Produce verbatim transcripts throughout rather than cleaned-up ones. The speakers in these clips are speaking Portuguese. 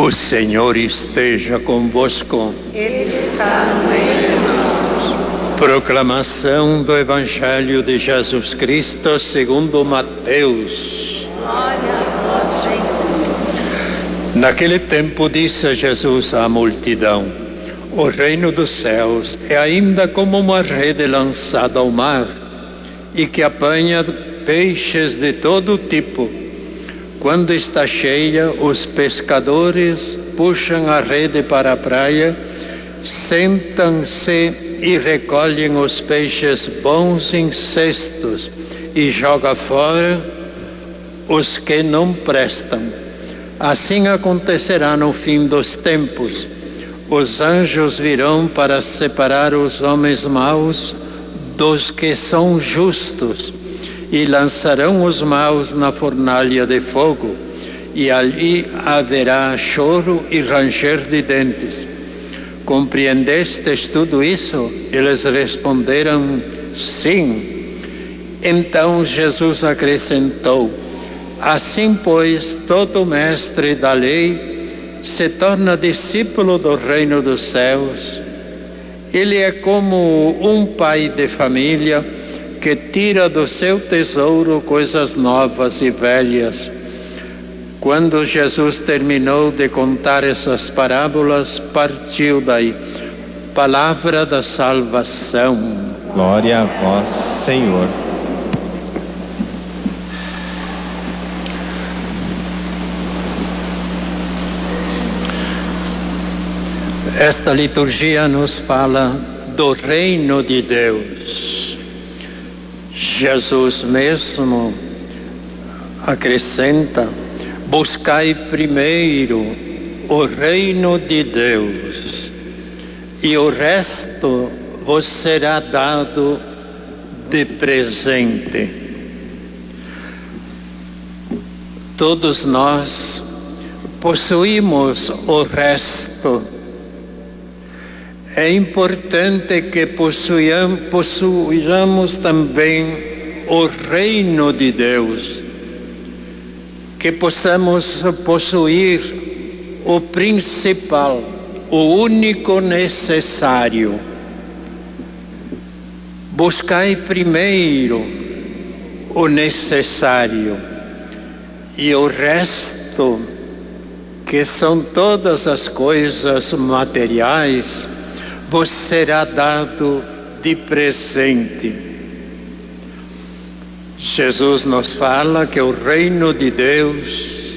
O Senhor esteja convosco. Ele está no meio de nós. Proclamação do Evangelho de Jesus Cristo segundo Mateus. Glória a vós, Senhor. Naquele tempo disse Jesus à multidão: o reino dos céus é ainda como uma rede lançada ao mar e que apanha peixes de todo tipo. Quando está cheia, os pescadores puxam a rede para a praia, sentam-se e recolhem os peixes bons em cestos e jogam fora os que não prestam. Assim acontecerá no fim dos tempos. Os anjos virão para separar os homens maus dos que são justos e lançarão os maus na fornalha de fogo, e ali haverá choro e ranger de dentes. Compreendestes tudo isso? Eles responderam: sim. Então Jesus acrescentou: assim, pois, todo mestre da lei se torna discípulo do reino dos céus. Ele é como um pai de família que tira do seu tesouro coisas novas e velhas. Quando Jesus terminou de contar essas parábolas, partiu daí. Palavra da salvação. Glória a vós, Senhor. Esta liturgia nos fala do reino de Deus. Jesus mesmo acrescenta: buscai primeiro o reino de Deus, e o resto vos será dado de presente. Todos nós possuímos o resto. É importante que possuamos, possuamos também o reino de Deus, que possamos possuir o principal, o único necessário. Buscai primeiro o necessário, e o resto, que são todas as coisas materiais, vos será dado de presente. Jesus nos fala que o reino de Deus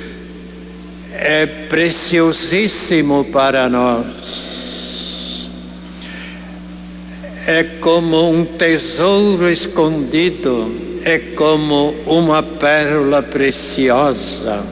é preciosíssimo para nós. É como um tesouro escondido, é como uma pérola preciosa.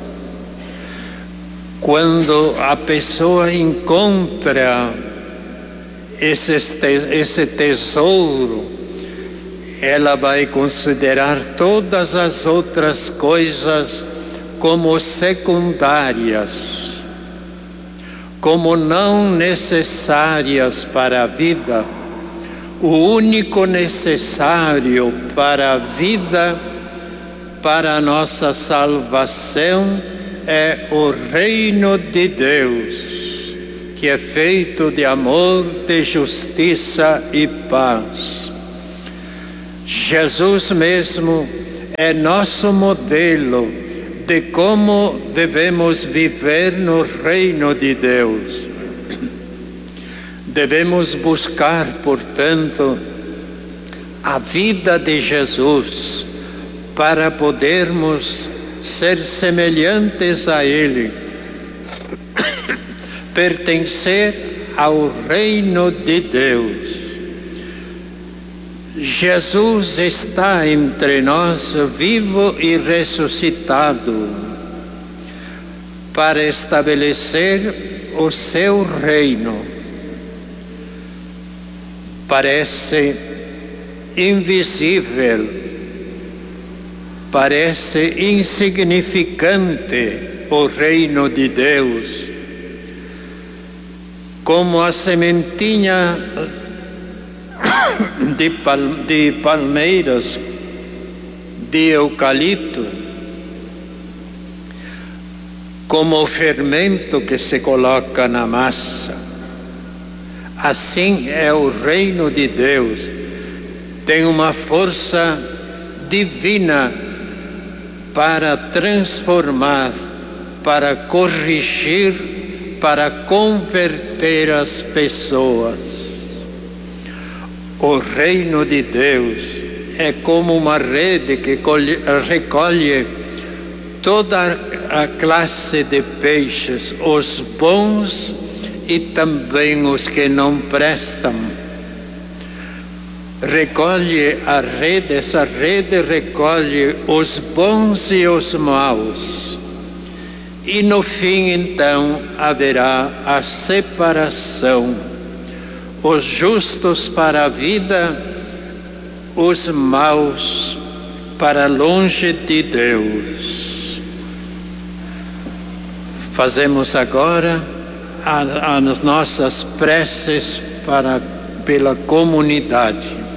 Quando a pessoa encontra esse, esse tesouro, ela vai considerar todas as outras coisas como secundárias, como não necessárias para a vida. O único necessário para a vida, para a nossa salvação, é o reino de Deus, que é feito de amor, de justiça e paz. Jesus mesmo é nosso modelo de como devemos viver no reino de Deus. Devemos buscar, portanto, a vida de Jesus para podermos ser semelhantes a Ele, pertencer ao reino de Deus. Jesus está entre nós, vivo e ressuscitado, para estabelecer o seu reino. Parece invisível, parece insignificante o reino de Deus, como a sementinha de, pal de palmeiras, de eucalipto, como o fermento que se coloca na massa. Assim é o reino de Deus, tem uma força divina para transformar, para corrigir, para converter as pessoas. O reino de Deus é como uma rede que colhe, recolhe toda a classe de peixes, os bons e também os que não prestam. Recolhe a rede, essa rede recolhe os bons e os maus. E no fim, então, haverá a separação. Os justos para a vida, os maus para longe de Deus. Fazemos agora as nossas preces para, pela comunidade.